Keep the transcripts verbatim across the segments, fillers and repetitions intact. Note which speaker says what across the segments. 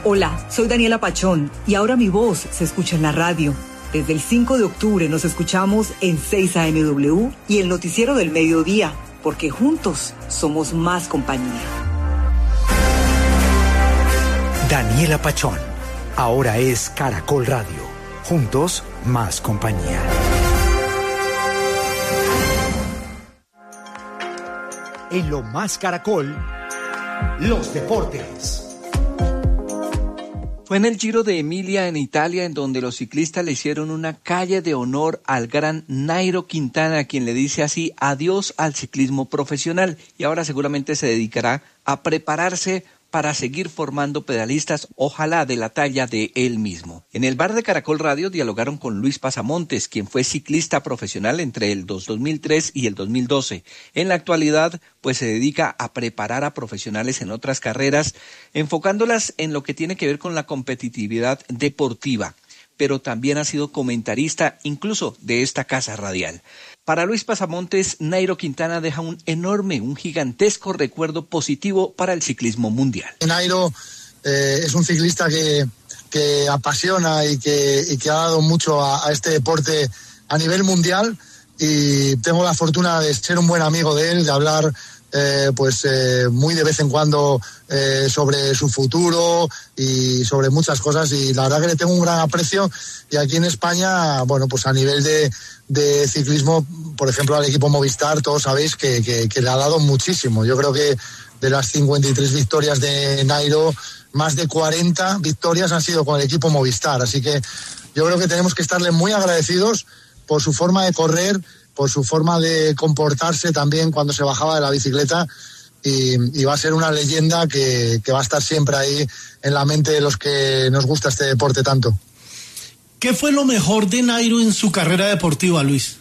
Speaker 1: Hola, soy Daniela Pachón y ahora mi voz se escucha en la radio. Desde el cinco de octubre nos escuchamos en seis A M W y el noticiero del mediodía, porque juntos somos más compañía.
Speaker 2: Daniela Pachón, ahora es Caracol Radio. Juntos, más compañía. En Lo Más Caracol, los deportes.
Speaker 3: Fue en el Giro de Emilia en Italia en donde los ciclistas le hicieron una calle de honor al gran Nairo Quintana, quien le dice así adiós al ciclismo profesional y ahora seguramente se dedicará a prepararse para seguir formando pedalistas, ojalá de la talla de él mismo. En el bar de Caracol Radio dialogaron con Luis Pasamontes, quien fue ciclista profesional entre el dos mil tres y el dos mil doce. En la actualidad, pues se dedica a preparar a profesionales en otras carreras, enfocándolas en lo que tiene que ver con la competitividad deportiva, pero también ha sido comentarista incluso de esta casa radial. Para Luis Pasamontes, Nairo Quintana deja un enorme, un gigantesco recuerdo positivo para el ciclismo mundial.
Speaker 4: Nairo eh, es un ciclista que, que apasiona y que, y que ha dado mucho a, a este deporte a nivel mundial y tengo la fortuna de ser un buen amigo de él, de hablar eh, pues eh, muy de vez en cuando eh, sobre su futuro y sobre muchas cosas y la verdad que le tengo un gran aprecio y aquí en España, bueno, pues a nivel de de ciclismo, por ejemplo, al equipo Movistar, todos sabéis que, que, que le ha dado muchísimo. Yo creo que de las cincuenta y tres victorias de Nairo, más de cuarenta victorias han sido con el equipo Movistar. Así que yo creo que tenemos que estarle muy agradecidos por su forma de correr, por su forma de comportarse también cuando se bajaba de la bicicleta y, y va a ser una leyenda que, que va a estar siempre ahí en la mente de los que nos gusta este deporte tanto.
Speaker 5: ¿Qué fue lo mejor de Nairo en su carrera deportiva, Luis?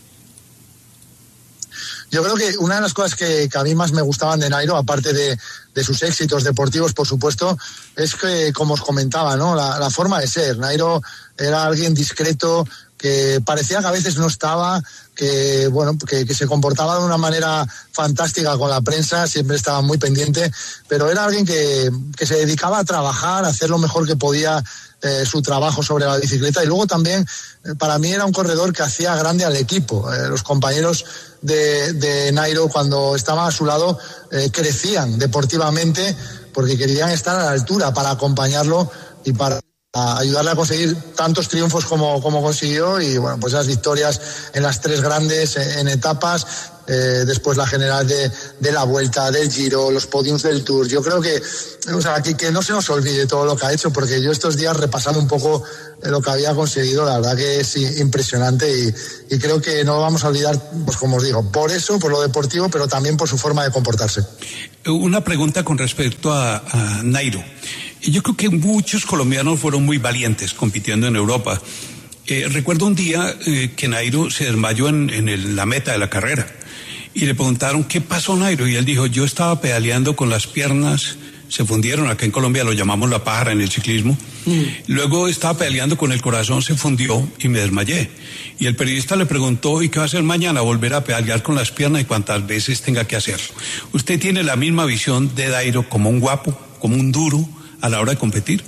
Speaker 4: Yo creo que una de las cosas que, que a mí más me gustaban de Nairo, aparte de, de sus éxitos deportivos, por supuesto, es que, como os comentaba, ¿no? La, la forma de ser. Nairo era alguien discreto, que parecía que a veces no estaba, que bueno, que, que se comportaba de una manera fantástica con la prensa, siempre estaba muy pendiente, pero era alguien que, que se dedicaba a trabajar, a hacer lo mejor que podía eh, su trabajo sobre la bicicleta y luego también eh, para mí era un corredor que hacía grande al equipo. Eh, los compañeros de, de Nairo cuando estaban a su lado eh, crecían deportivamente porque querían estar a la altura para acompañarlo y para a ayudarle a conseguir tantos triunfos como, como consiguió y bueno, pues esas victorias en las tres grandes en, en etapas, eh, después la general de, de la Vuelta, del Giro, los podiums del Tour. Yo creo que, o sea, que, que no se nos olvide todo lo que ha hecho, porque yo estos días repasando un poco lo que había conseguido, la verdad que es impresionante y, y creo que no lo vamos a olvidar, pues como os digo, por eso, por lo deportivo, pero también por su forma de comportarse.
Speaker 6: Una pregunta con respecto a, a Nairo. Yo creo que muchos colombianos fueron muy valientes compitiendo en Europa. Eh, recuerdo un día eh, que Nairo se desmayó en, en el, la meta de la carrera y le preguntaron ¿qué pasó, Nairo? Y él dijo, yo estaba pedaleando con las piernas, se fundieron, acá en Colombia lo llamamos la pájara en el ciclismo, mm. luego estaba pedaleando con el corazón, se fundió y me desmayé. Y el periodista le preguntó, ¿y qué va a hacer mañana? Volver a pedalear con las piernas y cuantas veces tenga que hacerlo. ¿Usted tiene la misma visión de Nairo como un guapo, como un duro a la hora de competir?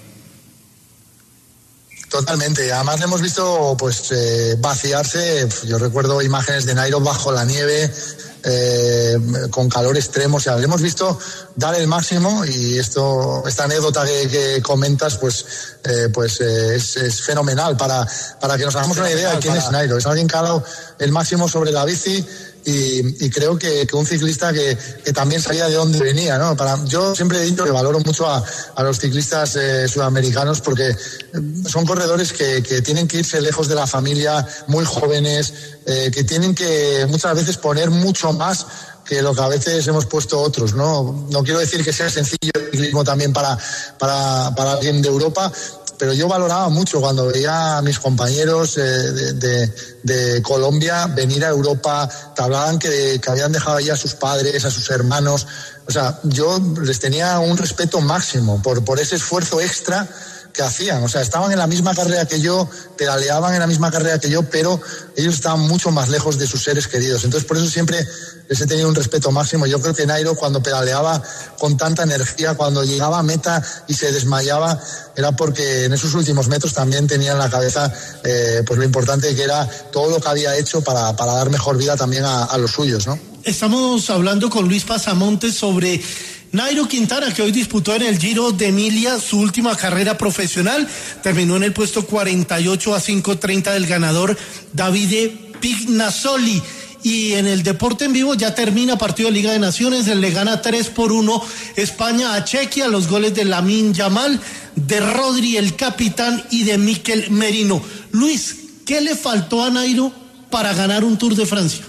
Speaker 4: Totalmente, además le hemos visto pues eh, vaciarse. Yo recuerdo imágenes de Nairo bajo la nieve, eh, con calor extremo, o sea, le hemos visto dar el máximo y esto, esta anécdota que, que comentas pues, eh, pues eh, es, es fenomenal para, para que nos hagamos una idea de quién es Nairo. Es alguien que ha dado el máximo sobre la bici. Y, y creo que, que un ciclista que, que también sabía de dónde venía, ¿no? Para, yo siempre he dicho que valoro mucho a, a los ciclistas eh, sudamericanos porque son corredores que, que tienen que irse lejos de la familia, muy jóvenes, eh, que tienen que muchas veces poner mucho más que lo que a veces hemos puesto otros, ¿no? No quiero decir que sea sencillo el ciclismo también para, para, para alguien de Europa, pero yo valoraba mucho cuando veía a mis compañeros eh, de, de, de Colombia venir a Europa, te hablaban que, que habían dejado allí a sus padres, a sus hermanos. O sea, yo les tenía un respeto máximo por, por ese esfuerzo extra que hacían, o sea, estaban en la misma carrera que yo, pedaleaban en la misma carrera que yo, pero ellos estaban mucho más lejos de sus seres queridos. Entonces, por eso siempre les he tenido un respeto máximo. Yo creo que Nairo, cuando pedaleaba con tanta energía, cuando llegaba a meta y se desmayaba, era porque en esos últimos metros también tenía en la cabeza eh, pues lo importante que era todo lo que había hecho para, para dar mejor vida también a, a los suyos, ¿no?
Speaker 5: Estamos hablando con Luis Pasamontes sobre Nairo Quintana, que hoy disputó en el Giro de Emilia su última carrera profesional. Terminó en el puesto cuarenta y ocho a cinco treinta del ganador Davide Pignazzoli. Y en el deporte en vivo ya termina partido de Liga de Naciones, le gana tres por uno España a Chequia, los goles de Lamine Yamal, de Rodri el capitán y de Mikel Merino. Luis, ¿qué le faltó a Nairo para ganar un Tour de Francia?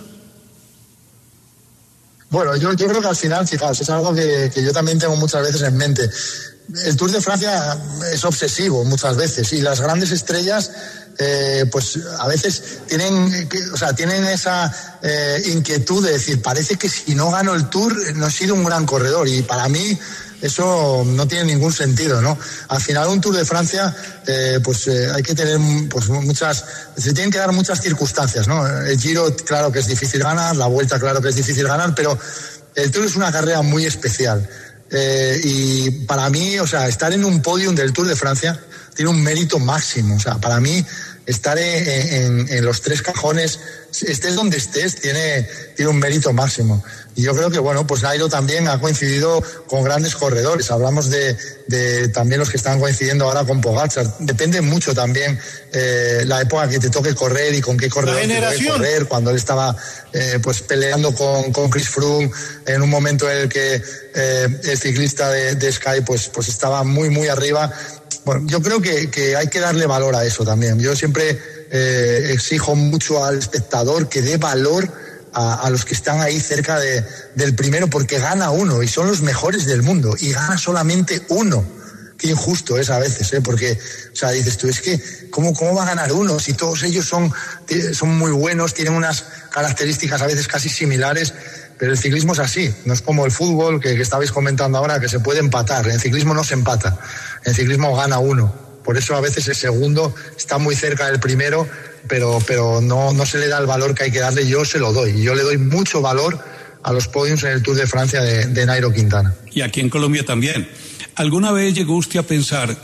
Speaker 4: Bueno, yo, yo creo que al final, fijaos, es algo que, que yo también tengo muchas veces en mente. El Tour de Francia es obsesivo muchas veces y las grandes estrellas eh, pues a veces tienen, o sea, tienen esa eh, inquietud de decir, parece que si no gano el Tour no he sido un gran corredor, y para mí eso no tiene ningún sentido, ¿no? Al final un Tour de Francia eh, pues eh, hay que tener pues muchas, se tienen que dar muchas circunstancias, ¿no? El Giro claro que es difícil ganar, la Vuelta claro que es difícil ganar, pero el Tour es una carrera muy especial. Eh, y para mí, o sea, estar en un podium del Tour de Francia tiene un mérito máximo. O sea, para mí estar en, en, en los tres cajones, estés donde estés, tiene, tiene un mérito máximo. Y yo creo que, bueno, pues Nairo también ha coincidido con grandes corredores. Hablamos de, de también los que están coincidiendo ahora con Pogačar. Depende mucho también eh, la época que te toque correr y con qué corredor te toque correr. Cuando él estaba eh, pues peleando con, con Chris Froome en un momento en el que eh, el ciclista de, de Sky pues, pues estaba muy, muy arriba. Bueno, yo creo que, que hay que darle valor a eso también. Yo siempre eh, exijo mucho al espectador que dé valor a, a los que están ahí cerca de, del primero, porque gana uno y son los mejores del mundo y gana solamente uno. Qué injusto es a veces, ¿eh? Porque, o sea, dices tú, es que, ¿cómo, cómo va a ganar uno si todos ellos son, son muy buenos, tienen unas características a veces casi similares? Pero el ciclismo es así, no es como el fútbol que, que estabais comentando ahora, que se puede empatar. En el ciclismo no se empata, en el ciclismo gana uno. Por eso a veces el segundo está muy cerca del primero, pero, pero no, no se le da el valor que hay que darle. Yo se lo doy, yo le doy mucho valor a los podiums en el Tour de Francia de, de Nairo Quintana.
Speaker 6: Y aquí en Colombia también. ¿Alguna vez llegó usted a pensar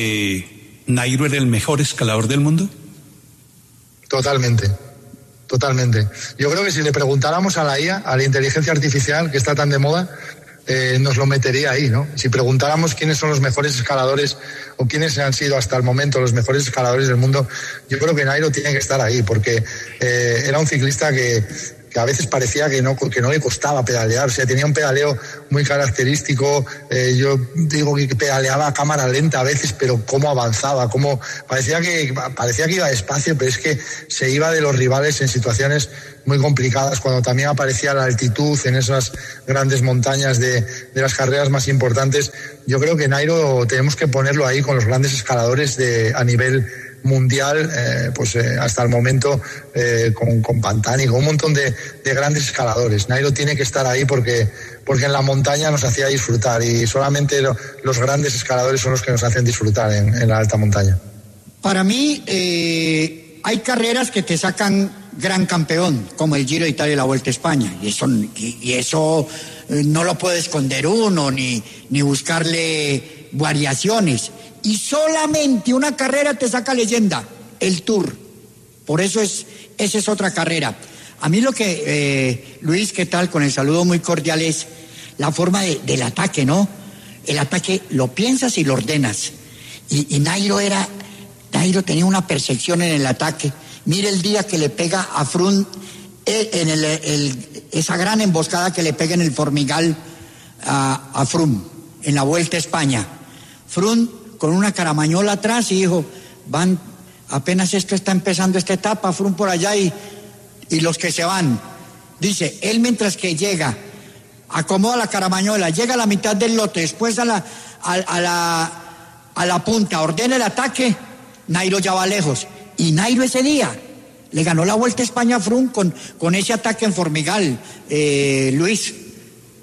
Speaker 6: que Nairo era el mejor escalador del mundo?
Speaker 4: Totalmente. Totalmente. Yo creo que si le preguntáramos a la I A, a la inteligencia artificial que está tan de moda, eh, nos lo metería ahí, ¿no? Si preguntáramos quiénes son los mejores escaladores o quiénes han sido hasta el momento los mejores escaladores del mundo, yo creo que Nairo tiene que estar ahí, porque eh, era un ciclista que, que a veces parecía que no, que no le costaba pedalear, o sea, tenía un pedaleo muy característico. Eh, yo digo que pedaleaba a cámara lenta a veces, pero cómo avanzaba, cómo parecía que parecía que iba despacio, pero es que se iba de los rivales en situaciones muy complicadas, cuando también aparecía la altitud en esas grandes montañas de, de las carreras más importantes. Yo creo que Nairo tenemos que ponerlo ahí con los grandes escaladores de a nivel mundial, eh, pues eh, hasta el momento eh, con, con Pantani, con un montón de, de grandes escaladores. Nairo tiene que estar ahí porque, porque en la montaña nos hacía disfrutar, y solamente lo, los grandes escaladores son los que nos hacen disfrutar en, en la alta montaña.
Speaker 7: Para mí eh, hay carreras que te sacan gran campeón, como el Giro de Italia y la Vuelta a España, y eso, y, y eso eh, no lo puede esconder uno ni, ni buscarle variaciones. Y solamente una carrera te saca leyenda, el Tour. Por eso es, esa es otra carrera. A mí lo que, eh, Luis, ¿qué tal? Con el saludo muy cordial, es la forma de, del ataque, ¿no? El ataque lo piensas y lo ordenas. Y, y Nairo era, Nairo tenía una percepción en el ataque. Mire el día que le pega a Froome, eh, en el, el, esa gran emboscada que le pega en el Formigal a, a Froome, en la Vuelta a España. Froome con una caramañola atrás y dijo, van, apenas esto está empezando esta etapa, Froome por allá y, y los que se van. Dice, él mientras que llega, acomoda la caramañola, llega a la mitad del lote, después a la, a, a la, a la punta, ordena el ataque, Nairo ya va lejos. Y Nairo ese día le ganó la Vuelta a España a Froome con, con ese ataque en Formigal, eh, Luis.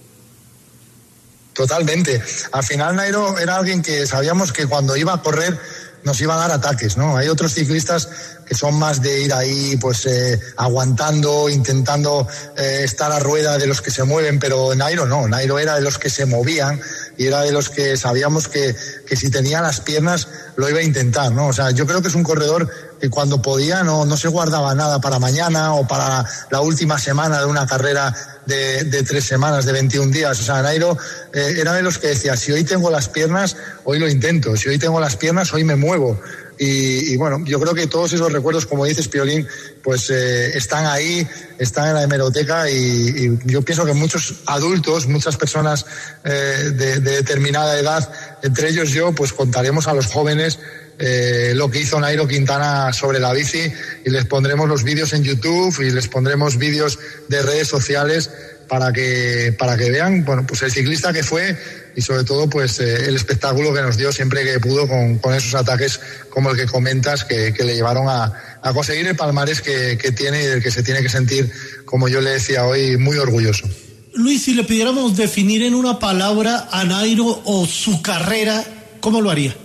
Speaker 4: Totalmente. Al final Nairo era alguien que sabíamos que cuando iba a correr nos iba a dar ataques, ¿no? Hay otros ciclistas que son más de ir ahí, pues, eh, aguantando, intentando eh, estar a rueda de los que se mueven, pero Nairo no, Nairo era de los que se movían y era de los que sabíamos que, que si tenía las piernas lo iba a intentar, ¿no? O sea, yo creo que es un corredor que cuando podía no, no se guardaba nada para mañana o para la última semana de una carrera de, de tres semanas, de veintiún días. O sea, Nairo eh, era de los que decía, si hoy tengo las piernas, hoy lo intento, si hoy tengo las piernas, hoy me muevo. Y, y bueno, yo creo que todos esos recuerdos, como dices, Piolín, pues eh, están ahí, están en la hemeroteca y, y yo pienso que muchos adultos, muchas personas eh, de, de determinada edad, entre ellos yo, pues contaremos a los jóvenes eh, lo que hizo Nairo Quintana sobre la bici y les pondremos los vídeos en YouTube y les pondremos vídeos de redes sociales para que, para que vean, bueno, pues el ciclista que fue y sobre todo pues eh, el espectáculo que nos dio siempre que pudo con, con esos ataques como el que comentas que, que le llevaron a, a conseguir el palmarés que, que tiene y del que se tiene que sentir, como yo le decía hoy, muy orgulloso.
Speaker 5: Luis, si le pidiéramos definir en una palabra a Nairo o su carrera, ¿cómo lo haría?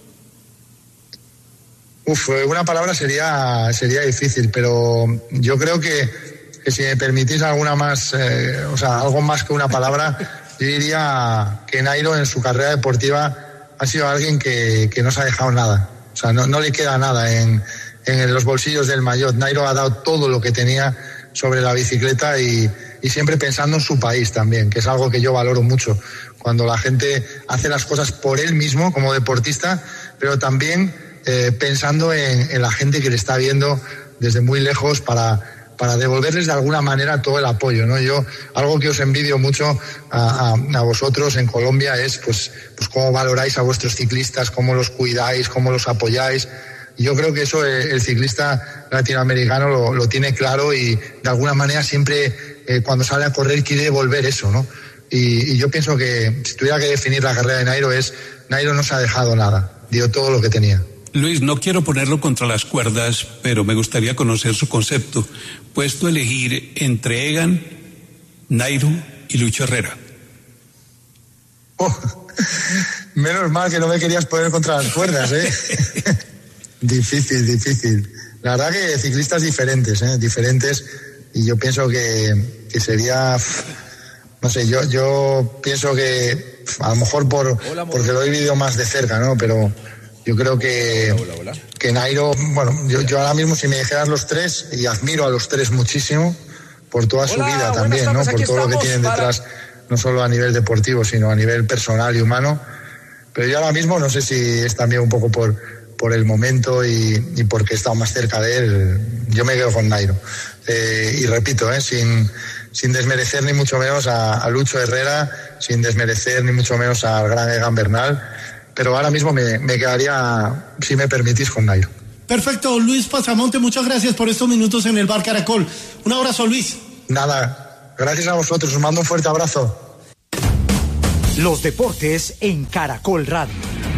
Speaker 4: Uf, una palabra sería, sería difícil, pero yo creo que, que si me permitís alguna más, eh, o sea, algo más que una palabra, yo diría que Nairo en su carrera deportiva ha sido alguien que, que no se ha dejado nada. O sea, no, no le queda nada en, en los bolsillos del maillot. Nairo ha dado todo lo que tenía sobre la bicicleta y, y siempre pensando en su país también, que es algo que yo valoro mucho. Cuando la gente hace las cosas por él mismo como deportista, pero también eh, pensando en, en la gente que le está viendo desde muy lejos para... para devolverles de alguna manera todo el apoyo, ¿no? Yo, algo que os envidio mucho a, a, a vosotros en Colombia es, pues, pues cómo valoráis a vuestros ciclistas, cómo los cuidáis, cómo los apoyáis. Y yo creo que eso el, el ciclista latinoamericano lo, lo tiene claro y de alguna manera siempre eh, cuando sale a correr quiere devolver eso, ¿no? Y, y yo pienso que si tuviera que definir la carrera de Nairo es, Nairo no se ha dejado nada, dio todo lo que tenía.
Speaker 6: Luis, no quiero ponerlo contra las cuerdas, pero me gustaría conocer su concepto. Puesto a elegir entre Egan, Nairo y Lucho Herrera.
Speaker 4: Oh, menos mal que no me querías poner contra las cuerdas, ¿eh? Difícil, difícil. La verdad que ciclistas diferentes, ¿eh? Diferentes. Y yo pienso que, que sería... No sé, yo, yo pienso que a lo mejor por porque lo he vivido más de cerca, ¿no? Pero... yo creo que, hola, hola, hola. que Nairo, bueno, yo, yo ahora mismo si me dijeras los tres, y admiro a los tres muchísimo, por toda su hola, vida también, ¿no? Por todo lo que tienen para... detrás, no solo a nivel deportivo, sino a nivel personal y humano. Pero yo ahora mismo no sé si es también un poco por, por el momento y, y porque he estado más cerca de él, yo me quedo con Nairo. Eh, y repito, eh, sin, sin desmerecer ni mucho menos a, a Lucho Herrera, sin desmerecer ni mucho menos al gran Egan Bernal, pero ahora mismo me, me quedaría, si me permitís, con Nairo.
Speaker 5: Perfecto, Luis Pasamonte, muchas gracias por estos minutos en el Bar Caracol. Un abrazo, Luis.
Speaker 4: Nada, gracias a vosotros, os mando un fuerte abrazo.
Speaker 2: Los deportes en Caracol Radio.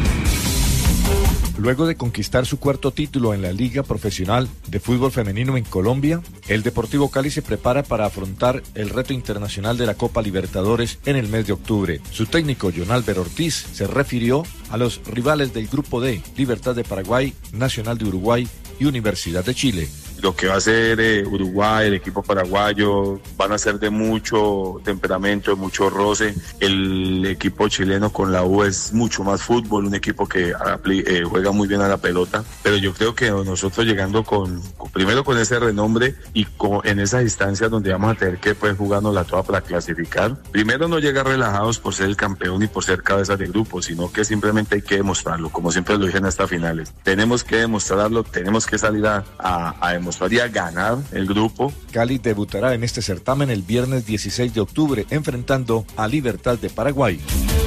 Speaker 8: Luego de conquistar su cuarto título en la Liga Profesional de Fútbol Femenino en Colombia, el Deportivo Cali se prepara para afrontar el reto internacional de la Copa Libertadores en el mes de octubre. Su técnico, John Álvaro Ortiz, se refirió a los rivales del Grupo D, Libertad de Paraguay, Nacional de Uruguay y Universidad de Chile.
Speaker 9: Lo que va a ser eh, Uruguay, el equipo paraguayo, van a ser de mucho temperamento, de mucho roce. El equipo chileno con la U es mucho más fútbol, un equipo que eh, juega muy bien a la pelota. Pero yo creo que nosotros llegando con, con primero con ese renombre y con, en esa distancia donde vamos a tener que pues jugarnos la toda para clasificar. Primero no llegar relajados por ser el campeón y por ser cabeza de grupo, sino que simplemente hay que demostrarlo, como siempre lo dije en estas finales. Tenemos que demostrarlo, tenemos que salir a, a, a demostrar. Mostraría ganar el grupo.
Speaker 8: Cali debutará en este certamen el viernes dieciséis de octubre enfrentando a Libertad de Paraguay.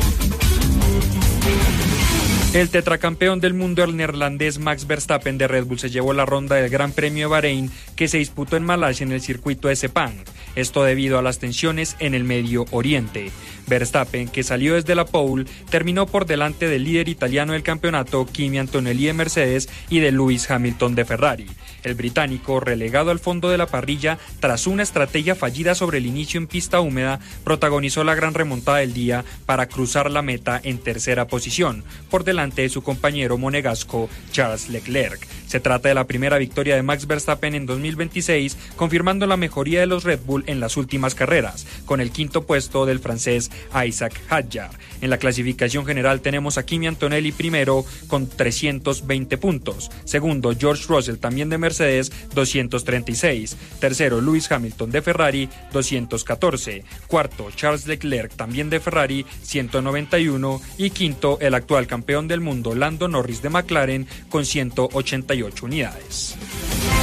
Speaker 10: El tetracampeón del mundo, el neerlandés Max Verstappen de Red Bull, se llevó la ronda del Gran Premio de Bahrein que se disputó en Malasia en el circuito de Sepang. esto debido a las tensiones en el Medio Oriente. Verstappen, que salió desde la pole, terminó por delante del líder italiano del campeonato, Kimi Antonelli de Mercedes, y de Lewis Hamilton de Ferrari. El británico, relegado al fondo de la parrilla tras una estrategia fallida sobre el inicio en pista húmeda, protagonizó la gran remontada del día para cruzar la meta en tercera posición, por delante de su compañero monegasco Charles Leclerc. Se trata de la primera victoria de Max Verstappen en dos mil veintiséis, confirmando la mejoría de los Red Bull en las últimas carreras, con el quinto puesto del francés Isaac Hadjar. En la clasificación general tenemos a Kimi Antonelli primero con trescientos veinte puntos, segundo George Russell también de Mercedes doscientos treinta y seis, tercero Lewis Hamilton de Ferrari doscientos catorce, cuarto Charles Leclerc también de Ferrari ciento noventa y uno y quinto el actual campeón del mundo Lando Norris de McLaren con ciento ochenta y ocho unidades.